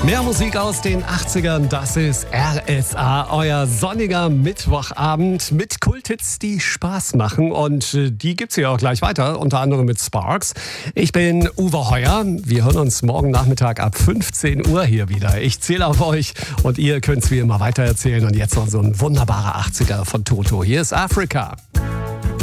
Mehr Musik aus den 80ern, das ist RSA, euer sonniger Mittwochabend mit Kulthits, die Spaß machen. Und die gibt's hier auch gleich weiter, unter anderem mit Sparks. Ich bin Uwe Heuer. Wir hören uns morgen Nachmittag ab 15 Uhr hier wieder. Ich zähle auf euch und ihr könnt's wie immer weitererzählen. Und jetzt noch so ein wunderbarer 80er von Toto. Hier ist Africa.